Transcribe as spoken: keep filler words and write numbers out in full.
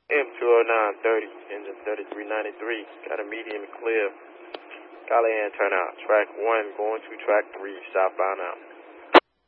M two oh nine thirty, engine thirty-three ninety-three, got a medium clear. Callahan turnout, track one going to track three, southbound out.